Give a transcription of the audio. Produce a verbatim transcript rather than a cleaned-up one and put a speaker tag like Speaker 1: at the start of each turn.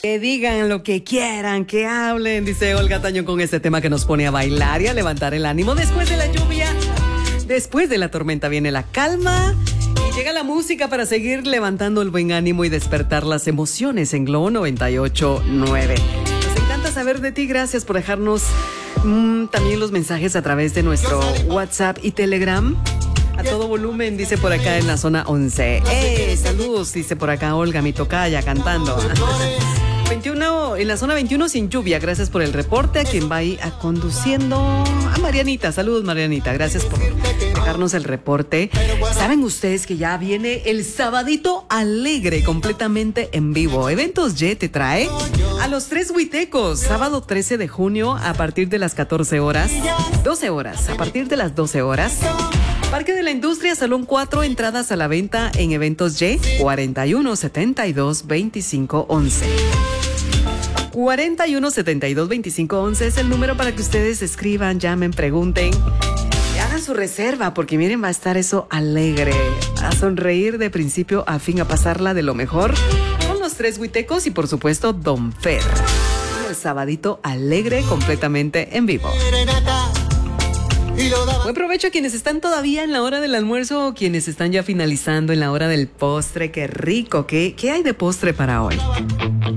Speaker 1: Que digan lo que quieran, que hablen, dice Olga Tañón con este tema que nos pone a bailar y a levantar el ánimo. Después de la lluvia, después de la tormenta viene la calma y llega la música para seguir levantando el buen ánimo y despertar las emociones en Globo noventa y ocho punto nueve. Nos encanta saber de ti, gracias por dejarnos mmm, también los mensajes a través de nuestro WhatsApp y Telegram. A todo volumen, dice por acá en la zona once. ¡Eh! Saludos, dice por acá Olga, mi tocaya, cantando. veintiuno, en la zona veintiuno sin lluvia, gracias por el reporte. A quien va ahí a conduciendo, a Marianita, saludos Marianita, gracias por dejarnos el reporte. Saben ustedes que ya viene el sabadito alegre completamente en vivo. Eventos Y te trae a los tres huitecos, sábado trece de junio a partir de las catorce horas, doce horas, a partir de las doce horas. Parque de la Industria, Salón cuatro, entradas a la venta en Eventos Y, cuarenta y uno setenta y dos veinticinco once. cuarenta y uno setenta y dos veinticinco once es el número para que ustedes escriban, llamen, pregunten y hagan su reserva, porque miren, va a estar eso alegre, a sonreír de principio a fin, a pasarla de lo mejor con los tres huitecos y por supuesto Don Fer. El sabadito alegre completamente en vivo. Buen provecho a quienes están todavía en la hora del almuerzo o quienes están ya finalizando en la hora del postre. Qué rico, ¿qué, qué hay de postre para hoy?